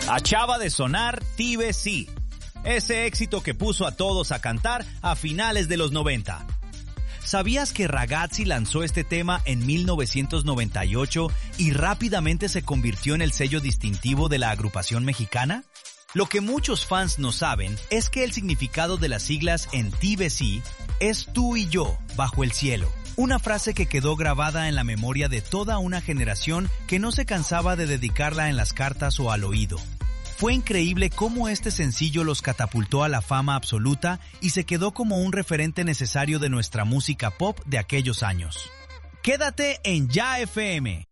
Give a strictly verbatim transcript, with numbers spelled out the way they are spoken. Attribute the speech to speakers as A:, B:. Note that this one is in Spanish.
A: Achaba de sonar T V C, ese éxito que puso a todos a cantar a finales de los noventa. ¿Sabías que Ragazzi lanzó este tema en mil novecientos noventa y ocho y rápidamente se convirtió en el sello distintivo de la agrupación mexicana? Lo que muchos fans no saben es que el significado de las siglas en T V C es tú y yo bajo el cielo. Una frase que quedó grabada en la memoria de toda una generación que no se cansaba de dedicarla en las cartas o al oído. Fue increíble cómo este sencillo los catapultó a la fama absoluta y se quedó como un referente necesario de nuestra música pop de aquellos años. Quédate en Ya F M.